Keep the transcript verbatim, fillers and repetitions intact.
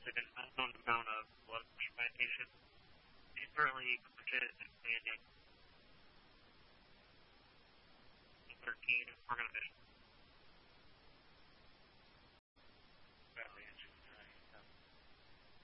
massive and unknown amount of blood transplantation. He's currently competent and expanding. thirteen, we're going to miss.